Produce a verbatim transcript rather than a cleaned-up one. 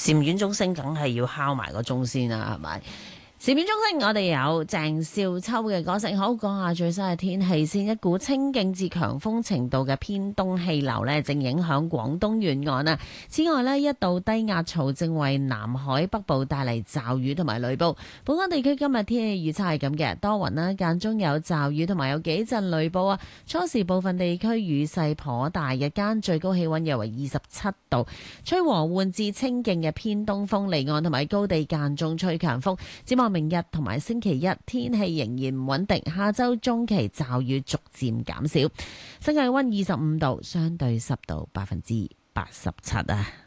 禪院鐘聲梗係要敲埋個鐘先啦，係咪？禪院鐘聲，我哋有鄭少秋嘅歌聲。好，講下最新嘅天氣先。一股清勁至強風程度嘅偏東氣流呢，正影響廣東沿岸啊。此外呢，一道低壓槽正為南海北部帶嚟驟雨同埋雷暴。本港地區今日天氣預測係咁嘅，多雲啦，間中有驟雨同埋有幾陣雷暴啊。初時部分地區雨勢頗大，日間最高氣溫約為二十七度，吹和緩至清勁嘅偏東風，離岸同埋高地間中吹強風。展望明日同埋星期一天氣仍然唔穩定，下周中期驟雨逐漸減少。新界溫二十五度，相對濕度百分之八十七啊。